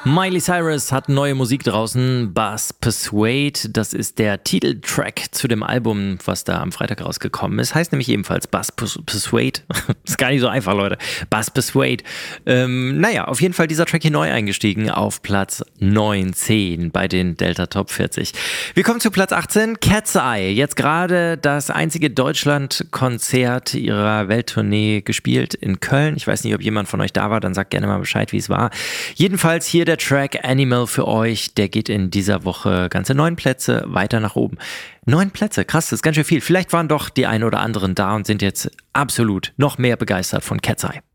Miley Cyrus hat neue Musik draußen, Buzz Persuade, das ist der Titeltrack zu dem Album, was da am Freitag rausgekommen ist, heißt nämlich ebenfalls Buzz Persuade, ist gar nicht so einfach, Leute, Buzz Persuade. Auf jeden Fall dieser Track hier neu eingestiegen auf Platz 19 bei den Delta Top 40. Wir kommen zu Platz 18, Cat's Eye, jetzt gerade das einzige Deutschland-Konzert ihrer Welttournee gespielt in Köln. Ich weiß nicht, ob jemand von euch da war, dann sagt gerne mal Bescheid, wie es war. Jedenfalls hier der Track Animal für euch, der geht in dieser Woche ganze 9 Plätze weiter nach oben. 9 Plätze, krass, das ist ganz schön viel. Vielleicht waren doch die ein oder anderen da und sind jetzt absolut noch mehr begeistert von Cat's Eye.